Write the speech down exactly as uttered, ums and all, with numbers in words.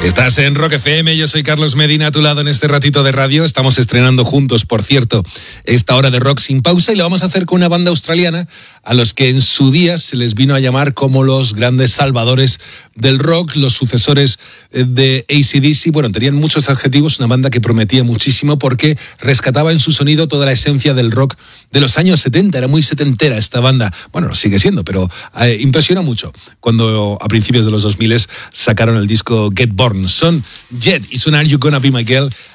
Estás en Rock F M, yo soy Carlos Medina, a tu lado en este ratito de radio. Estamos estrenando juntos, por cierto, esta hora de rock sin pausa, y lo vamos a hacer con una banda australiana a los que en su día se les vino a llamar como los grandes salvadores del rock, los sucesores de A C D C. Bueno, tenían muchos adjetivos, una banda que prometía muchísimo porque rescataba en su sonido toda la esencia del rock de los años setenta. Era muy setentera esta banda. Bueno, lo sigue siendo, pero eh, impresiona mucho cuando a principios de los dos mil sacaron el disco Get Born. Son Jet y son Are You Gonna Be My Girl